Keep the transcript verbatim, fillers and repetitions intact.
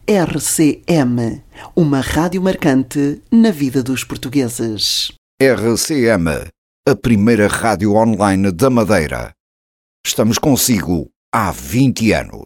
R C M, uma rádio marcante na vida dos portugueses. R C M, a primeira rádio online da Madeira. Estamos consigo há vinte anos.